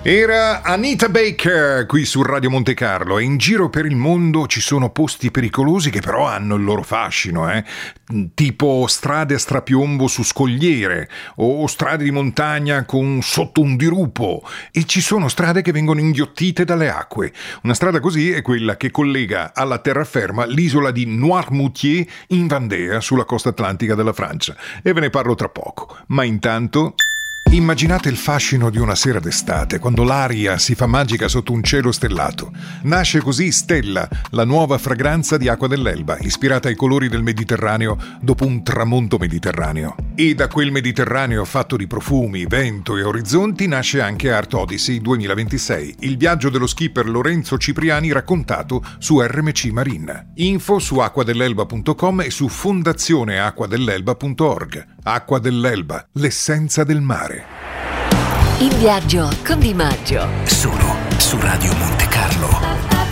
Era Anita Baker qui su Radio Monte Carlo. E in giro per il mondo ci sono posti pericolosi che però hanno il loro fascino, tipo strade a strapiombo su scogliere o strade di montagna con sotto un dirupo, e ci sono strade che vengono inghiottite dalle acque. Una strada così è quella che collega alla terraferma l'isola di Noirmoutier in Vendée, sulla costa atlantica della Francia, e ve ne parlo tra poco. Ma intanto immaginate il fascino di una sera d'estate, quando l'aria si fa magica sotto un cielo stellato. Nasce così Stella, la nuova fragranza di Acqua dell'Elba, ispirata ai colori del Mediterraneo dopo un tramonto mediterraneo. E da quel Mediterraneo fatto di profumi, vento e orizzonti nasce anche Art Odyssey 2026, il viaggio dello skipper Lorenzo Cipriani raccontato su RMC Marine. Info su acquadelelba.com e su fondazioneacquadelelba.org. Acqua dell'Elba, l'essenza del mare. Il viaggio con Di Maggio. Solo su Radio Monte Carlo.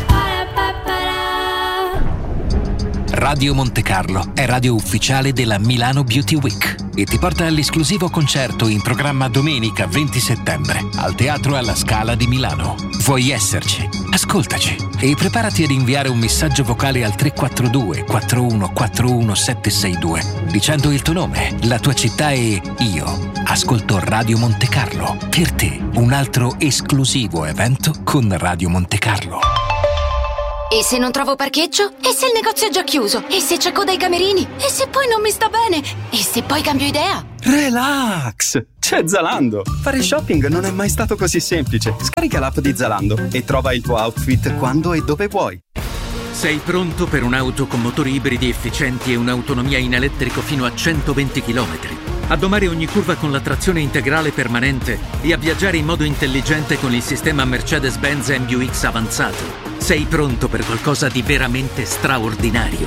Radio Monte Carlo è radio ufficiale della Milano Beauty Week e ti porta all'esclusivo concerto in programma domenica 20 settembre al Teatro alla Scala di Milano. Vuoi esserci? Ascoltaci e preparati ad inviare un messaggio vocale al 342 4141 762 dicendo il tuo nome, la tua città e io ascolto Radio Monte Carlo. Per te un altro esclusivo evento con Radio Monte Carlo. E se non trovo parcheggio? E se il negozio è già chiuso? E se c'è coda ai camerini? E se poi non mi sta bene? E se poi cambio idea? Relax! C'è Zalando! Fare shopping non è mai stato così semplice. Scarica l'app di Zalando e trova il tuo outfit quando e dove vuoi. Sei pronto per un'auto con motori ibridi efficienti e un'autonomia in elettrico fino a 120 km? A domare ogni curva con la trazione integrale permanente e a viaggiare in modo intelligente con il sistema Mercedes-Benz MBUX avanzato? Sei pronto per qualcosa di veramente straordinario?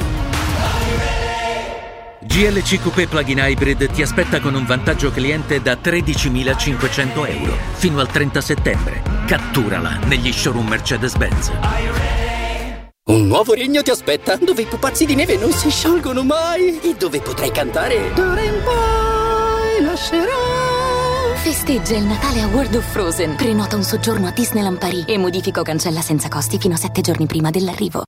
GLC Coupé Plug-in Hybrid ti aspetta con un vantaggio cliente da 13.500 euro fino al 30 settembre. Catturala negli showroom Mercedes-Benz. Un nuovo regno ti aspetta, dove i pupazzi di neve non si sciolgono mai e dove potrai cantare d'ora in poi lascerò. Festeggia il Natale a World of Frozen. Prenota un soggiorno a Disneyland Paris e modifica o cancella senza costi fino a 7 giorni prima dell'arrivo.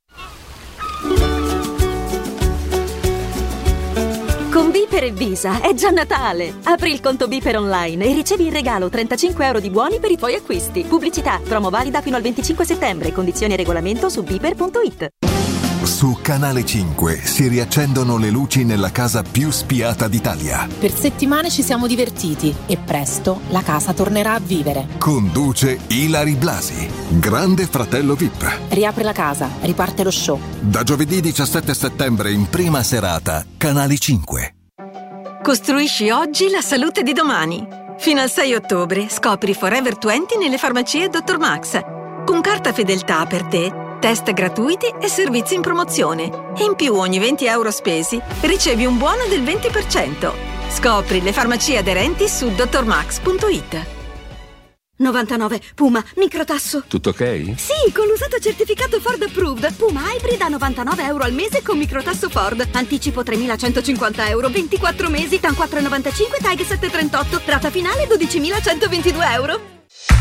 Con Biper e Visa è già Natale! Apri il conto Biper online e ricevi in regalo 35 euro di buoni per i tuoi acquisti. Pubblicità, promo valida fino al 25 settembre. Condizioni e regolamento su biper.it. Su Canale 5 si riaccendono le luci nella casa più spiata d'Italia. Per settimane ci siamo divertiti e presto la casa tornerà a vivere. Conduce Ilary Blasi, Grande Fratello VIP. Riapre la casa, riparte lo show. Da giovedì 17 settembre in prima serata, Canale 5. Costruisci oggi la salute di domani. Fino al 6 ottobre scopri Forever 20 nelle farmacie Dr. Max. Con carta fedeltà per te, test gratuiti e servizi in promozione. E in più ogni 20 euro spesi ricevi un buono del 20%. Scopri le farmacie aderenti su drmax.it. 99 Puma microtasso. Tutto ok? Sì, con l'usato certificato Ford Approved. Puma Hybrid a 99 euro al mese con microtasso Ford. Anticipo 3.150 euro, 24 mesi, TAN 4,95, TAG 738. Rata finale 12.122 euro.